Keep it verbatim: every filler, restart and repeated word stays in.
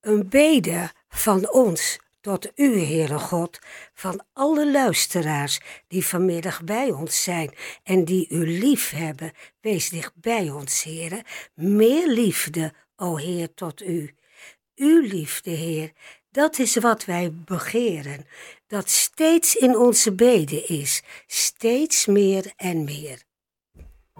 Een bede van ons tot u, Heere God, van alle luisteraars die vanmiddag bij ons zijn en die u lief hebben. Wees dicht bij ons, Heere. Meer liefde, o Heer, tot u. Uw liefde, Heer, dat is wat wij begeren. Dat steeds in onze beden is, steeds meer en meer.